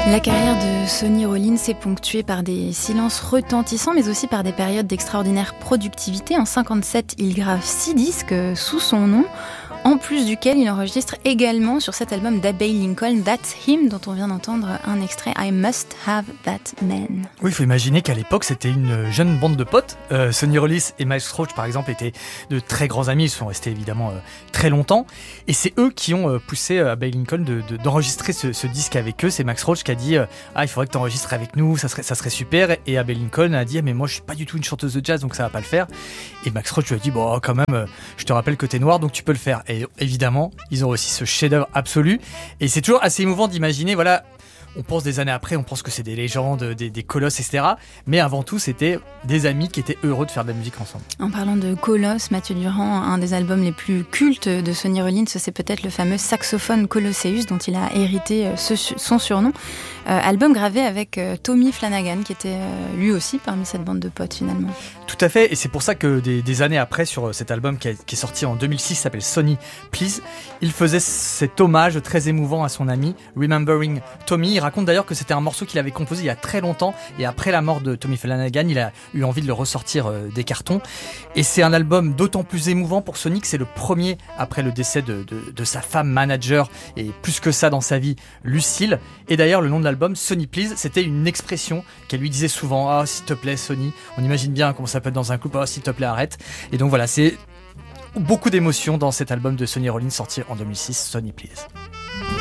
La carrière de Sonny Rollins est ponctuée par des silences retentissants, mais aussi par des périodes d'extraordinaire productivité. En 1957, il grave 6 disques sous son nom, en plus duquel il enregistre également sur cet album d'Abbey Lincoln, That's Him, dont on vient d'entendre un extrait, I Must Have That Man. Oui, il faut imaginer qu'à l'époque, c'était une jeune bande de potes. Sonny Rollins et Max Roach, par exemple, étaient de très grands amis. Ils sont restés évidemment très longtemps. Et c'est eux qui ont poussé Abbey Lincoln d'enregistrer ce disque avec eux. C'est Max Roach qui a dit il faudrait que tu enregistres avec nous, ça serait super. Et Abbey Lincoln a dit mais moi, je suis pas du tout une chanteuse de jazz, donc ça va pas le faire. Et Max Roach lui a dit bon, quand même, je te rappelle que t'es noir, donc tu peux le faire. Et évidemment, ils ont aussi ce chef-d'œuvre absolu. Et c'est toujours assez émouvant d'imaginer, voilà. On pense des années après, on pense que c'est des légendes, des colosses, etc. Mais avant tout, c'était des amis qui étaient heureux de faire de la musique ensemble. En parlant de colosses, Mathieu Durand, un des albums les plus cultes de Sonny Rollins, c'est peut-être le fameux saxophone Colosseus dont il a hérité son surnom. Album gravé avec Tommy Flanagan, qui était lui aussi parmi cette bande de potes finalement. Tout à fait, et c'est pour ça que des années après, sur cet album qui est sorti en 2006, s'appelle Sonny Please, il faisait cet hommage très émouvant à son ami, Remembering Tommy. Il raconte d'ailleurs que c'était un morceau qu'il avait composé il y a très longtemps, et après la mort de Tommy Flanagan, il a eu envie de le ressortir des cartons. Et c'est un album d'autant plus émouvant pour Sonny que c'est le premier après le décès de sa femme manager, et plus que ça dans sa vie, Lucille. Et d'ailleurs, le nom de l'album, Sonny Please, c'était une expression qu'elle lui disait souvent. Ah, s'il te plaît, Sonny. On imagine bien comment ça peut être dans un couple. Ah, s'il te plaît, arrête. Et donc voilà, c'est beaucoup d'émotions dans cet album de Sonny Rollins sorti en 2006, Sonny Please.